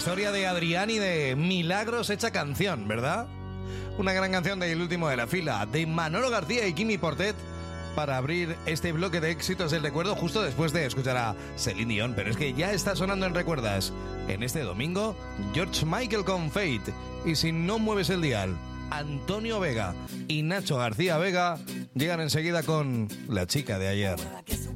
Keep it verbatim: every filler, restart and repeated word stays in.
historia de Adrián y de Milagros hecha canción, ¿verdad? Una gran canción del último de la fila, de Manolo García y Quimi Portet, para abrir este bloque de éxitos del recuerdo justo después de escuchar a Celine Dion. Pero es que ya está sonando en Recuerdas en este domingo George Michael con Fate. Y si no mueves el dial, Antonio Vega y Nacho García Vega llegan enseguida con La chica de ayer.